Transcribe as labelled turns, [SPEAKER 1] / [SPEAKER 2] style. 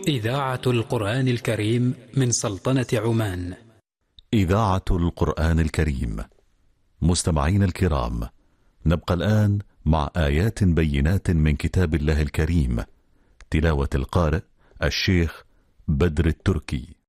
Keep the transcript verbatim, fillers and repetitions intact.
[SPEAKER 1] إذاعة القرآن الكريم من سلطنة عمان.
[SPEAKER 2] إذاعة القرآن الكريم. مستمعين الكرام، نبقى الآن مع آيات بينات من كتاب الله الكريم، تلاوة القارئ الشيخ بدر التركي.